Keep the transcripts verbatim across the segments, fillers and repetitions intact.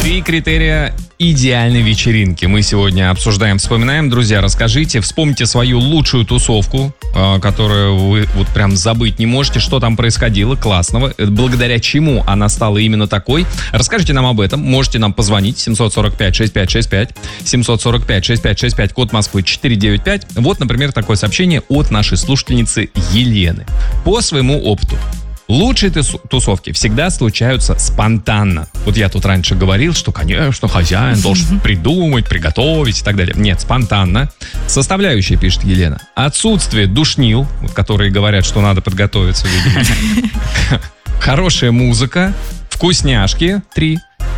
Три критерия идеальной вечеринки мы сегодня обсуждаем, вспоминаем. Друзья, расскажите, вспомните свою лучшую тусовку, которую вы вот прям забыть не можете, что там происходило классного, благодаря чему она стала именно такой. Расскажите нам об этом, можете нам позвонить семь сорок пять шестьдесят пять шестьдесят пять, семь сорок пять шестьдесят пять шестьдесят пять, код Москвы четыре девять пять. Вот, например, такое сообщение от нашей слушательницы Елены. По своему опыту, лучшие тусовки всегда случаются спонтанно. Вот я тут раньше говорил, что, конечно, хозяин должен придумать, приготовить и так далее. Нет, спонтанно. Составляющая, пишет Елена, отсутствие душнил, вот, которые говорят, что надо подготовиться, видимо. Хорошая музыка, вкусняшки, три.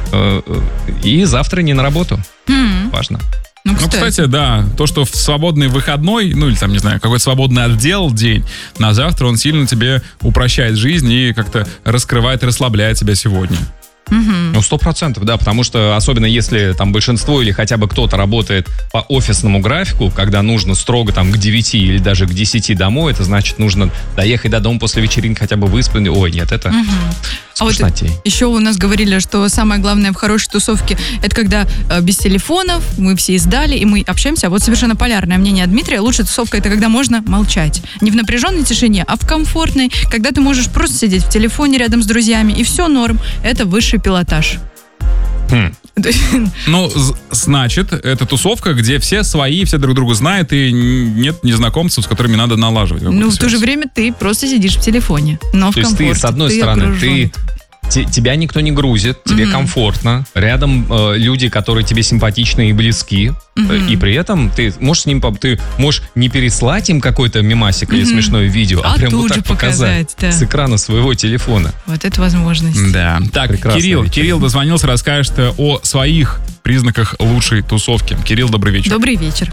И завтра не на работу. Важно. Ну кстати. ну, кстати, да, то, что в свободный выходной, ну, или там, не знаю, какой-то свободный отдел день, на завтра он сильно тебе упрощает жизнь и как-то раскрывает и расслабляет тебя сегодня. Mm-hmm. Ну, сто процентов, да, потому что, особенно если там большинство или хотя бы кто-то работает по офисному графику, когда нужно строго там к девяти или даже к десяти домой, это значит, нужно доехать до дома после вечеринки хотя бы выспанный. Ой, нет, это... Mm-hmm. А вот еще у нас говорили, что самое главное в хорошей тусовке это когда э, без телефонов, мы все издали, и мы общаемся. А вот совершенно полярное мнение Дмитрия. Лучшая тусовка это когда можно молчать. Не в напряженной тишине, а в комфортной, когда ты можешь просто сидеть в телефоне рядом с друзьями, и все норм. Это высший пилотаж. Хм. Ну, значит, это тусовка, где все свои, все друг друга знают, и нет незнакомцев, с которыми надо налаживать. Ну, в связь. то же время ты просто сидишь в телефоне, но то в комфорте. То есть ты, с одной ты стороны, окружен. ты... Тебя никто не грузит, тебе mm-hmm. комфортно, рядом э, люди, которые тебе симпатичны и близки, mm-hmm. и при этом ты можешь с ним, ты можешь не переслать им какой-то мемасик mm-hmm. или смешное видео, а, а прям вот так показать, показать да. с экрана своего телефона. Вот это возможность. Да. Так, прекрасная Кирилл, вечер. Кирилл дозвонился, расскажет о своих признаках лучшей тусовки. Кирилл, добрый вечер. Добрый вечер.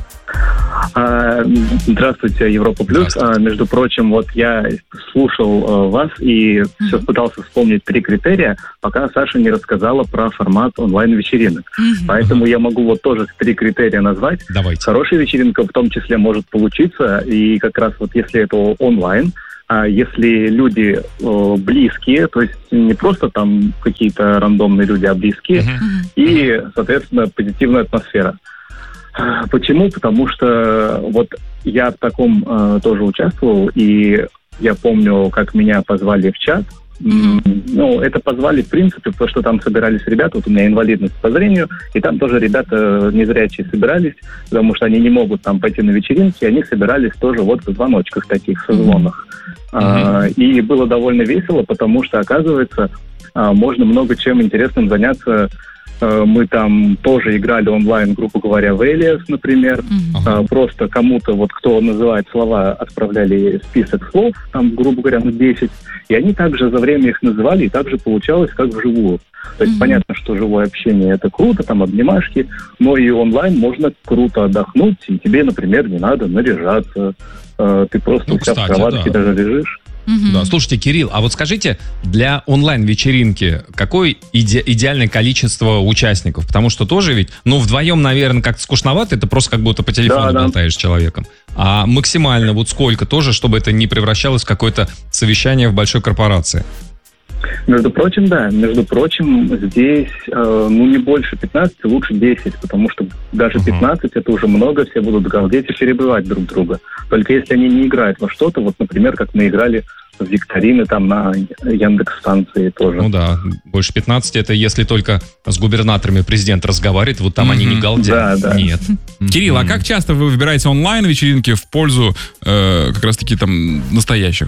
Здравствуйте, Европа Плюс. Здравствуйте. Между прочим, вот я слушал вас и mm-hmm. все пытался вспомнить три критерия, пока Саша не рассказала про формат онлайн-вечеринок. Mm-hmm. Поэтому mm-hmm. я могу вот тоже три критерия назвать. Давайте. Хорошая вечеринка в том числе может получиться, и как раз вот если это онлайн, а если люди э, близкие, то есть не просто там какие-то рандомные люди, а близкие, mm-hmm. и, соответственно, позитивная атмосфера. Почему? Потому что вот я в таком э, тоже участвовал, и я помню, как меня позвали в чат. Mm-hmm. Ну, это позвали, в принципе, потому что там собирались ребята, вот у меня инвалидность по зрению, и там тоже ребята незрячие собирались, потому что они не могут там пойти на вечеринки, они собирались тоже вот в звоночках таких, со звонах. Mm-hmm. А, и было довольно весело, потому что, оказывается, а, можно много чем интересным заняться. Мы там тоже играли онлайн, грубо говоря, в Alias, например. Uh-huh. Просто кому-то, вот кто называет слова, отправляли список слов, там, грубо говоря, ну, десять. И они также за время их называли, и также получалось, как вживую. То есть uh-huh. понятно, что живое общение — это круто, там обнимашки, но и онлайн можно круто отдохнуть, и тебе, например, не надо наряжаться. Ты просто ну, у себя кстати, в кроватке да. даже лежишь. Mm-hmm. Да, слушайте, Кирилл, а вот скажите, для онлайн-вечеринки какое иде- идеальное количество участников? Потому что тоже ведь, ну, вдвоем, наверное, как-то скучновато, это просто как будто по телефону да, болтаешь да. с человеком. А максимально вот сколько тоже, чтобы это не превращалось в какое-то совещание в большой корпорации? Между прочим, да. Между прочим, здесь, э, ну, не больше пятнадцати, лучше десять, потому что даже uh-huh. пятнадцать это уже много, все будут галдеть и перебивать друг друга. Только если они не играют во что-то, вот, например, как мы играли в викторины там на Яндекс-станции тоже. Ну да, больше пятнадцати это если только с губернаторами президент разговаривает, вот там uh-huh. они не галдят. Да, да. Нет. Кирилл, а как часто вы выбираете онлайн-вечеринки в пользу э, как раз-таки там настоящих?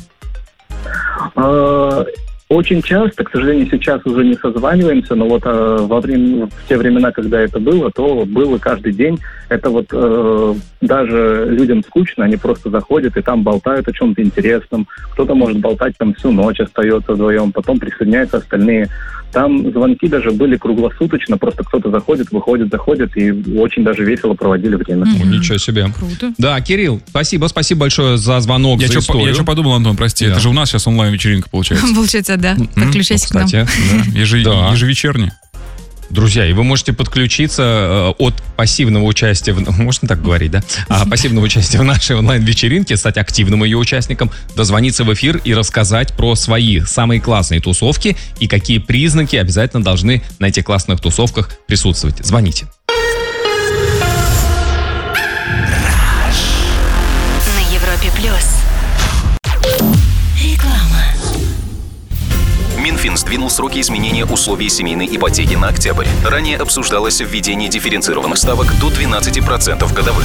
Очень часто, к сожалению, сейчас уже не созваниваемся, но вот э, во время, в те времена, когда это было, то было каждый день. Это вот э, даже людям скучно, они просто заходят и там болтают о чем-то интересном. Кто-то может болтать там всю ночь, остается вдвоем, потом присоединяются остальные. Там звонки даже были круглосуточно, просто кто-то заходит, выходит, заходит, и очень даже весело проводили время. Mm-hmm. Ничего себе. Круто. Да, Кирилл, спасибо, спасибо большое за звонок, я за что, историю. Я что подумал, Антон, прости, да. это же у нас сейчас онлайн-вечеринка получается. Получается, да. Подключайся к нам. Ежевечерний. Друзья, и вы можете подключиться э, от пассивного участия, в, можно так говорить, да? А, пассивного участия в нашей онлайн-вечеринке, стать активным ее участником, дозвониться в эфир и рассказать про свои самые классные тусовки и какие признаки обязательно должны на этих классных тусовках присутствовать. Звоните. На Европе плюс. Реклама. Минфин сдвинул сроки изменения условий семейной ипотеки на октябрь. Ранее обсуждалось введение дифференцированных ставок до двенадцати процентов годовых.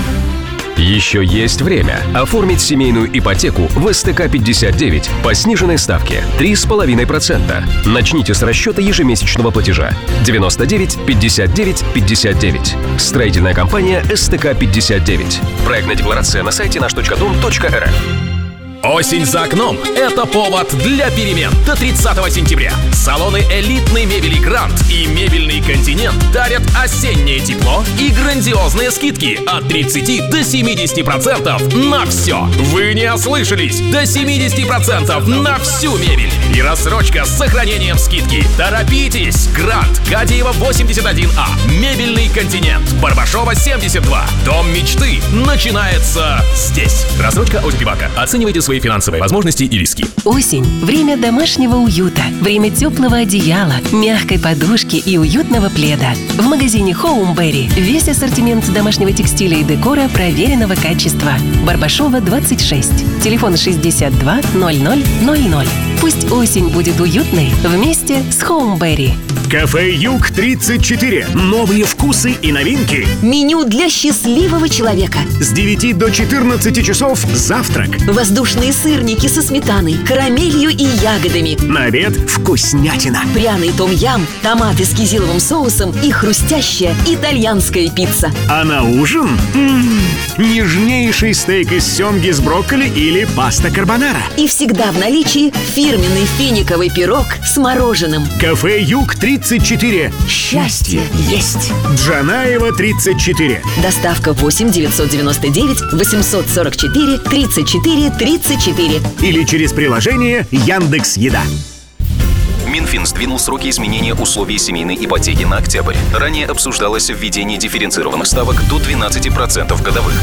Еще есть время оформить семейную ипотеку в эс тэ ка пятьдесят девять по сниженной ставке три с половиной процента. Начните с расчета ежемесячного платежа девяносто девять пятьдесят девять пятьдесят девять. Строительная компания эс тэ ка пятьдесят девять. Проектная декларация на сайте наш точка дом точка эр эф. Осень за окном – это повод для перемен. До тридцатого сентября салоны элитной мебели «Грант» и «Мебельный континент» дарят осеннее тепло и грандиозные скидки от тридцати до семидесяти процентов на все. Вы не ослышались! До семидесяти процентов на всю мебель. И рассрочка с сохранением скидки. Торопитесь! «Грант», Гадеева восемьдесят один А, «Мебельный континент», Барбашова семьдесят два. Дом мечты начинается здесь. Рассрочка от Бивака. Оценивайте свои финансовые возможности и риски. Осень – время домашнего уюта, время теплого одеяла, мягкой подушки и уютного пледа. В магазине Хоумберри весь ассортимент домашнего текстиля и декора проверенного качества. Барбашова двадцать шесть. Телефон шестьдесят два ноль ноль ноль ноль. Пусть осень будет уютной вместе с Хоумберри. Кафе Юг тридцать четыре. Новые вкусы и новинки. Меню для счастливого человека. С девяти до четырнадцати часов завтрак. Воздушные сырники со сметаной, карамелью и ягодами. На обед вкуснятина. Пряный том-ям, томаты с кизиловым соусом и хрустящая итальянская пицца. А на ужин м-м, нежнейший стейк из семги с брокколи или паста карбонара. И всегда в наличии фирменный финиковый пирог с мороженым. Кафе Юг тридцать четыре. Счастье есть. Джанаева тридцать четыре. Доставка восемь девятьсот девяносто девять восемьсот сорок четыре тридцать четыре тридцать четыре. Или через приложение Яндекс.Еда. Минфин сдвинул сроки изменения условий семейной ипотеки на октябрь. Ранее обсуждалось введение дифференцированных ставок до двенадцати процентов годовых.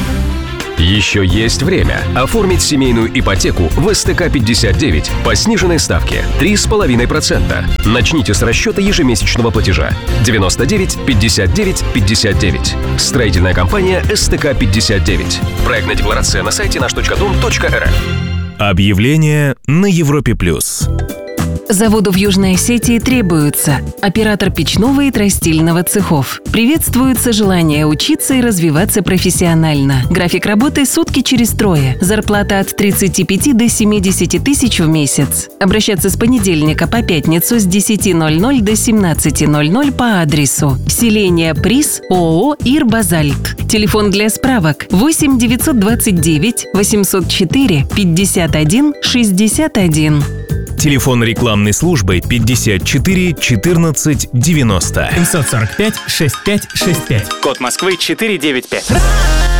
Еще есть время оформить семейную ипотеку в эс тэ ка пятьдесят девять по сниженной ставке три с половиной процента. Начните с расчета ежемесячного платежа девяносто девять пятьдесят девять пятьдесят девять. Строительная компания эс тэ ка пятьдесят девять. Проектная декларация на сайте наш точка дом точка эр эф. Объявление на Европе плюс. Заводу в Южной Осетии требуется оператор печного и тростильного цехов. Приветствуется желание учиться и развиваться профессионально. График работы сутки через трое. Зарплата от тридцати пяти до семидесяти тысяч в месяц. Обращаться с понедельника по пятницу с десяти ноль ноль до семнадцати ноль ноль по адресу селение Приз, ООО «Ирбазальт». Телефон для справок восемь девятьсот двадцать девять восемьсот четыре пятьдесят один шестьдесят один. Телефон рекламной службы пятьдесят четыре четырнадцать девяносто. семьсот сорок пять шестьдесят пять шестьдесят пять. Код Москвы четыреста девяносто пять.